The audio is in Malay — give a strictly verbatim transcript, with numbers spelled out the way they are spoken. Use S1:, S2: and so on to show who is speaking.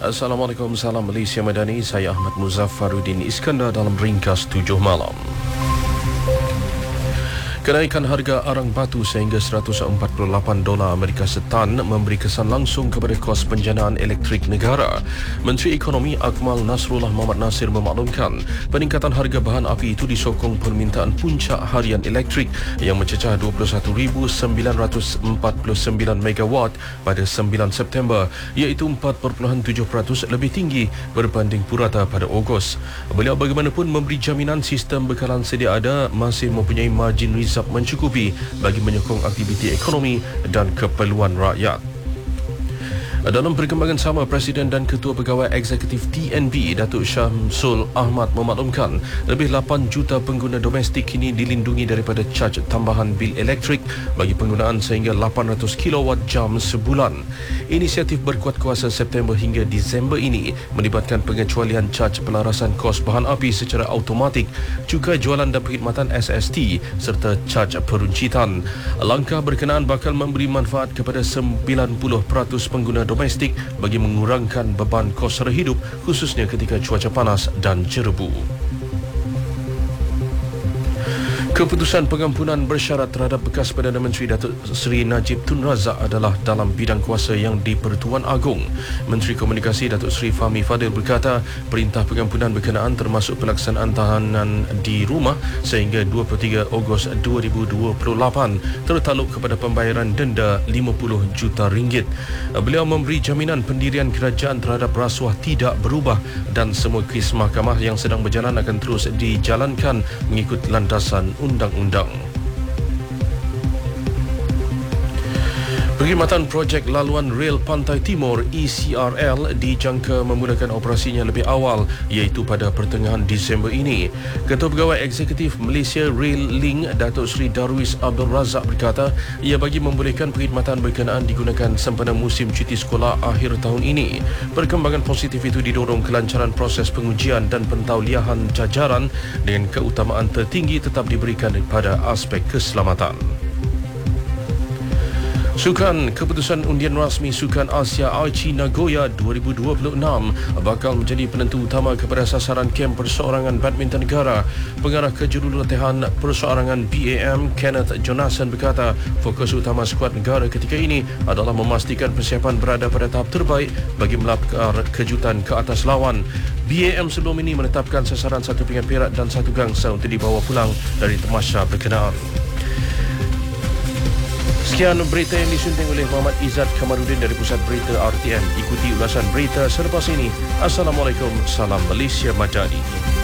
S1: Assalamualaikum, salam Malaysia Madani. Saya Ahmad Muzaffaruddin Iskandar dalam ringkas tujuh malam. Kenaikan harga arang batu sehingga seratus empat puluh lapan dolar Amerika setan memberi kesan langsung kepada kos penjanaan elektrik negara. Menteri Ekonomi Akmal Nasrullah Mohamad Nasir memaklumkan peningkatan harga bahan api itu disokong permintaan puncak harian elektrik yang mencecah dua puluh satu ribu sembilan ratus empat puluh sembilan megawatt pada sembilan September, iaitu empat perpuluhan tujuh peratus lebih tinggi berbanding purata pada Ogos. Beliau bagaimanapun memberi jaminan sistem bekalan sedia ada masih mempunyai margin reserve mencukupi bagi menyokong aktiviti ekonomi dan keperluan rakyat. Dalam perkembangan sama, Presiden dan Ketua Pegawai Eksekutif T N B, Datuk Syamsul Ahmad memaklumkan lebih lapan juta pengguna domestik kini dilindungi daripada caj tambahan bil elektrik bagi penggunaan sehingga lapan ratus kilowatt jam sebulan. Inisiatif berkuat kuasa September hingga Disember ini melibatkan pengecualian caj pelarasan kos bahan api secara automatik, cukai jualan dan perkhidmatan S S T serta caj peruncitan. Langkah berkenaan bakal memberi manfaat kepada sembilan puluh peratus pengguna domestik bagi mengurangkan beban kos sara hidup, khususnya ketika cuaca panas dan jerebu. Keputusan pengampunan bersyarat terhadap bekas Perdana Menteri Datuk Seri Najib Tun Razak adalah dalam bidang kuasa yang di-Pertuan Agong. Menteri Komunikasi Datuk Seri Fahmi Fadil berkata, perintah pengampunan berkenaan termasuk pelaksanaan tahanan di rumah sehingga dua puluh tiga Ogos dua ribu dua puluh lapan tertakluk kepada pembayaran denda lima puluh juta ringgit. Beliau memberi jaminan pendirian kerajaan terhadap rasuah tidak berubah dan semua kes mahkamah yang sedang berjalan akan terus dijalankan mengikut landasan undang-undang. Perkhidmatan projek laluan rel Pantai Timur E C R L dijangka memulakan operasinya lebih awal, iaitu pada pertengahan Disember ini. Ketua Pegawai Eksekutif Malaysia Rail Link, Datuk Seri Darwis Abdul Razak berkata, ia bagi membolehkan perkhidmatan berkenaan digunakan sempena musim cuti sekolah akhir tahun ini. Perkembangan positif itu didorong kelancaran proses pengujian dan pentauliahan jajaran dengan keutamaan tertinggi tetap diberikan pada aspek keselamatan. Sukan, keputusan undian rasmi Sukan Asia Aichi Nagoya dua ribu dua puluh enam bakal menjadi penentu utama kepada sasaran kem perseorangan badminton negara. Pengarah Kejurulatihan Perseorangan B A M Kenneth Jonathan berkata, fokus utama skuad negara ketika ini adalah memastikan persiapan berada pada tahap terbaik bagi melakar kejutan ke atas lawan. B A M sebelum ini menetapkan sasaran satu pingat perak dan satu gangsa untuk dibawa pulang dari tamasya berkenaan. Sekian berita yang disunting oleh Muhammad Izzat Kamarudin dari Pusat Berita R T M. Ikuti ulasan berita selepas ini. Assalamualaikum, salam Malaysia Madani.